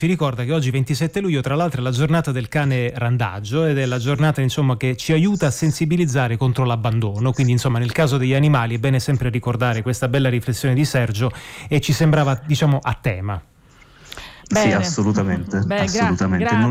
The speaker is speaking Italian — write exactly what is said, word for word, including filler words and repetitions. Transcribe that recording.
Ci ricorda che oggi ventisette luglio, tra l'altro, è la giornata del cane randagio ed è la giornata, insomma, che ci aiuta a sensibilizzare contro l'abbandono. Quindi, insomma, nel caso degli animali è bene sempre ricordare questa bella riflessione di Sergio, e ci sembrava, diciamo, a tema. Bene. Sì, assolutamente, Beh, gra- assolutamente. gra- Non